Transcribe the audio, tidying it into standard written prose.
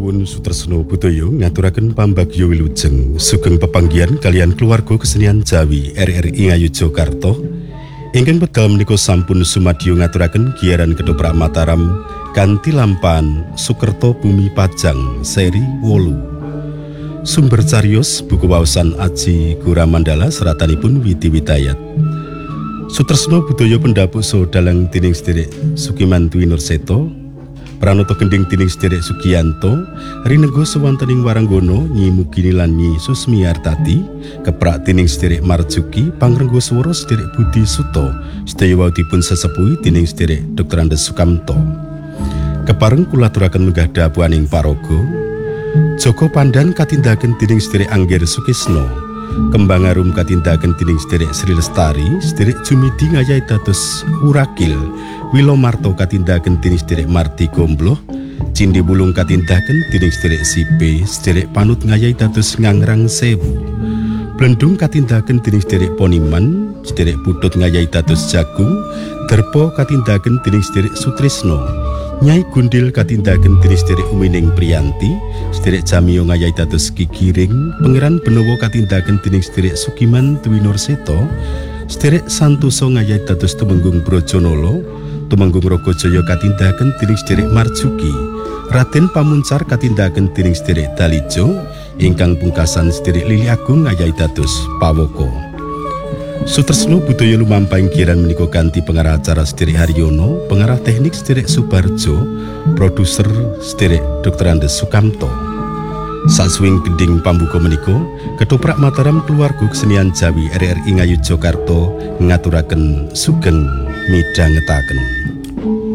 Nuwun Sutresno Budaya ngaturaken pambagya wilujeng sugeng pepanggihan kalian keluarga kesenian Jawi RRI Ngayogyakarta ingkang pedal menika sampun sumadyo ngaturaken giyaran Ketoprak Mataram kanthi lampahan Sukerto Bumi Pajang seri 8. Sumber cariyos buku waosan Aji Guramandala seratanipun Widi Widayat. Sutresno Budaya pendhapuk saha dalang dening sedherek Sukimanti Nurseto, Pranoto gending dening sedherek Sugiyanto, rinengga sawantening waranggono Nyi Mugini lan Nyi Susmiartati, keprak dening sedherek Marjuki, pangrengga swara sedherek Budi Suto, sedaya wau dipun sesepuhi dening sedherek Dr. Andes Sukamto. Kepareng kula aturaken menggah dapuaning paraga, Joko Pandan katindahaken dening sedherek Angger Sukisno, Kembang Arum katindahaken dening sedherek Sri Lestari, sedherek Jumidi ngayahi dados Urakil, Wilomarto katindahaken dening sedherek Marti Gombloh, Cindi Bulung katindahaken dening sedherek Sipe, sedherek Panut ngayahi dados Ngangrang Sewu, Blendung katindahaken dening sedherek Poniman, sedherek Putut ngayahi dados Jagung, Derpo katindahaken dening sedherek Sutrisno, Nyai Gundil katindahaken dening sedherek Umining Priyanti, sedherek Jamiyo ngayahi dados Kigiring, Pangeran Benowo katindahaken dening sedherek Sugiman Dwi Nurseto, sedherek Santoso ngayahi dados Tumenggung Brojonolo, Tumenggung Ragajaya katindahaken dening sedherek Marjuki, Raden Pamuncar katindahaken dening sedherek Dalijo, ingkang pungkasan sedherek Lili Agung ngayahi dados Pawoko. Sutresno Budaya lumampahing giyaran menika kanthi pengarah acara sedherek Haryono, pengarah teknik sedherek Subarjo, produser sedherek Dr. Andes Sukamto. Sasuwing gending pambuka menika, Ketoprak Mataram keluarga kesenian Jawi RRI Ngayogyakarta ngaturaken sugeng midhangetaken.